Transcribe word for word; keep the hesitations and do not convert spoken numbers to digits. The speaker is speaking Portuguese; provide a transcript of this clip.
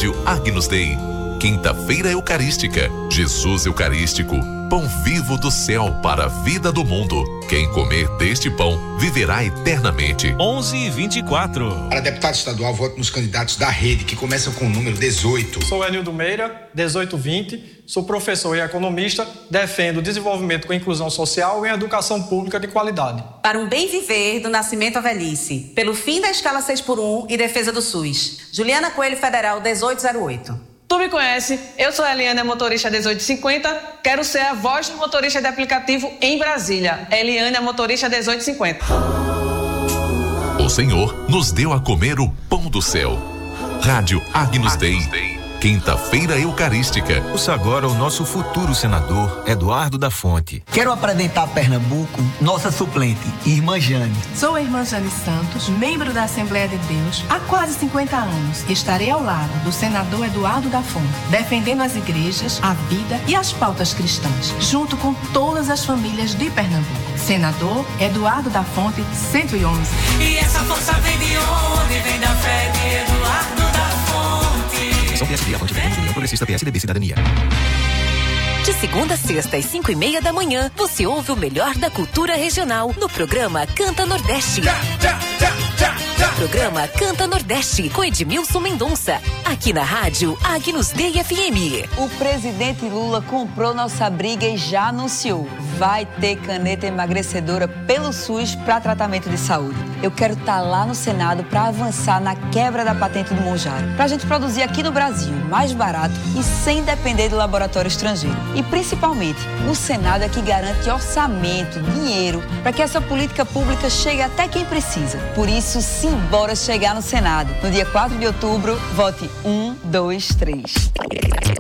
Rádio Agnus Dei. Quinta-feira Eucarística. Jesus Eucarístico. Pão vivo do céu para a vida do mundo. Quem comer deste pão viverá eternamente. onze e vinte e quatro. Para deputado estadual, voto nos candidatos da rede, que começam com o número dezoito. Sou Enildo Meira, dezoito vinte. Sou professor e economista. Defendo o desenvolvimento com inclusão social e a educação pública de qualidade. Para um bem viver do nascimento à velhice. Pelo fim da escala seis por um e defesa do SUS. Juliana Coelho Federal, dezoito zero oito. Tu me conhece, eu sou a Eliana, motorista dezoito cinquenta, quero ser a voz do motorista de aplicativo em Brasília. Eliana, motorista dezoito cinquenta. O Senhor nos deu a comer o pão do céu. Rádio Agnus Dei. Quinta-feira Eucarística. Ouça agora o nosso futuro senador, Eduardo da Fonte. Quero apresentar a Pernambuco nossa suplente, Irmã Jane. Sou a Irmã Jane Santos, membro da Assembleia de Deus há quase cinquenta anos. Estarei ao lado do senador Eduardo da Fonte, defendendo as igrejas, a vida e as pautas cristãs, junto com todas as famílias de Pernambuco. Senador Eduardo da Fonte, cento e onze. E essa força vem de onde? Vem da fé de Eduardo da Fonte. P S D, Avante, Veremos, União Progressista, P S D B, Cidadania. De segunda a sexta às cinco e meia da manhã, você ouve o melhor da cultura regional no programa Canta Nordeste. Já, já, já, já, já. Programa Canta Nordeste com Edmilson Mendonça, aqui na rádio Agnus Dei F M. O presidente Lula comprou nossa briga e já anunciou. Vai ter caneta emagrecedora pelo SUS para tratamento de saúde. Eu quero estar tá lá no Senado para avançar na quebra da patente do Monjaro. Para a gente produzir aqui no Brasil, mais barato e sem depender do laboratório estrangeiro. E principalmente, o Senado é que garante orçamento, dinheiro, para que essa política pública chegue até quem precisa. Por isso, simbora chegar no Senado. No dia quatro de outubro, vote um, dois, três.